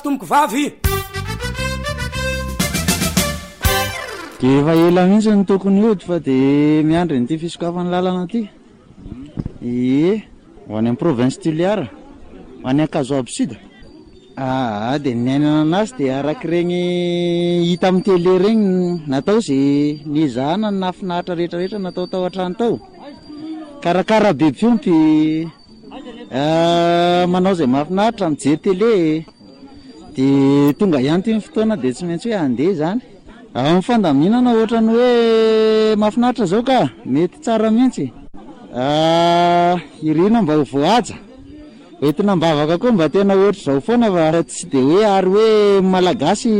tomboko vavy de efa ela mihitsy ny tokony ody fa de miandry nyity fisokafany lalana ty ho any amin'ny province Tuliara ho any Akazoab Sud de niainana anazy de araky regny hita amin'ny télé regny natao zay nizahana ny nafinahitra rehetrarehetra natao tao an-trano tao karakara be fiompy manao zay mahafinaritra mijery télé de tonga ihany ty ny fotoana de tsy maintsy hoe andeha zany amin'ny fandaminana ohatrany hoe mahafinaritra zao ka mety tsara mihitsy irina mba ho voaja hoentina mbavaka koa mba tena ohatry zao foana fa tsy de hoe ary hoe malagasy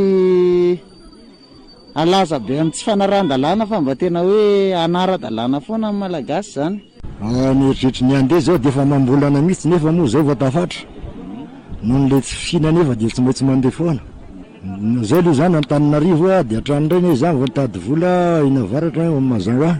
alaza be amin'ny tsy fanaran-dalàna fa mba tena hoe anara-dalàna foana amin'ny malagasy zany Nyeritreritry ny andeha zao de efa mambolana mihitsy nefa moa zao voatafatra noho le tsy fihina nefa de tsy maintsy mandeha foana zao aloha zany Antananarivo de hatrany reny zany voatady vola ina varatra mazava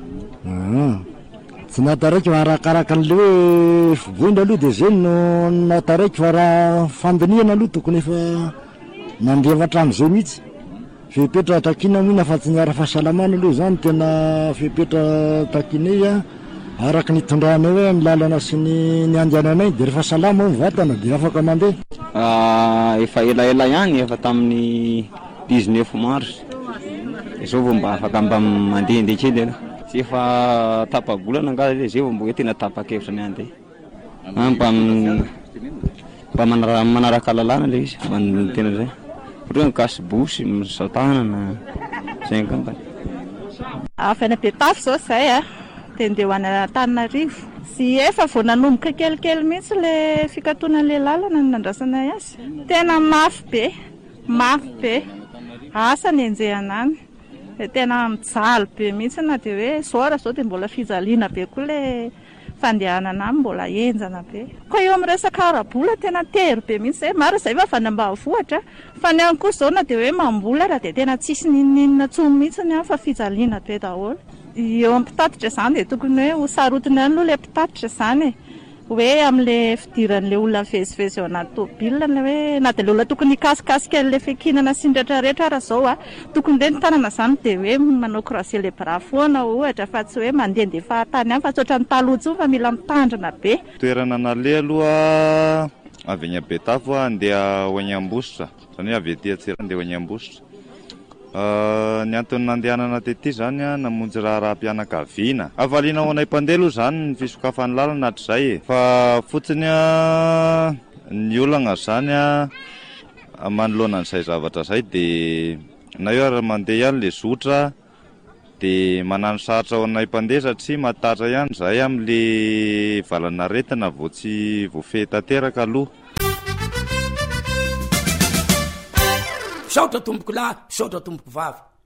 tsy nataraiky arakaraka an'le hoe fiboina aloha de zay no nataraiky fa raha fandiniana aloha tokony efa nandeha hatrany zao mihitsy fepetra takina mihina fa tsy niara fahasalamana aloha zany tena fepetra takina araky ny tondrana hoe ny lalana sy ny andiananay de rehefa salama ny vatana de afaka mandeha efa elaela ihany efa tamin'ny 19 mars izao vao mba afaka mba mandehandeha kely ela tsy efa tapa-bolana nga zay vao mba hoe tena tapa-kevitra ny andeha mba manaraka lalàna le izy tena zay ohatra hoe gasibosy misatanana zay angamba afana be tafy zao zay de ndeha ho any Antananarivo sy efa vao nanomboka kelikely mihitsy le fikatoanan'le lalana ny nandrasana azy tena mafy be asa ny enjehana any de tena mijaly be mihitsy na de hoe zao raha zao de mbola fijaliana be koa le fandehanana any mbola enjana be koa eo amin'ny resaka arabola tena tery be mihitsy zay maro zay fa vanambahavohatra fa ny any koa zao na de hoe mambola raha de tena tsisy ninina tsony mihitsy ny fa fijaliana be daholo eo amin'ny mpitatitra zany de tokony hoe ho sarotiny any aloha le mpitatitra zany hoe amin'le fidiran'le olona mivezivezy ao anaty tômôbila hoe na de le olona tokony hikasikasika le fekinana sy ny rehetrarehetra raha zao tokony le ny tanana zany de hoe manao croiser les bras foana ohatra fa tsy hoe mandehandeha fahatany any fa tsy ohatra ny taloha tsony fa mila mitandrina be toerana nale aloha avy any Betafo andeha ho any Ambositra zany avy ety Atsira andeha ho any Ambositra ny antony nandehanana tety zany namonjy raha-pianakaviana avaliana ho anay mpandeha aloha zany ny fisokafany lalana hatrizay fa fotsiny ny olana zany manoloana n'izay zavatra zay de na eo raha mandeha ihany le zotra de manano saritra ho anay mpandeha satria matatra ihany zay amin'le valana retina vao tsy voafehy tanteraka aloha saotra tomboko lahy saotra tomboko vavy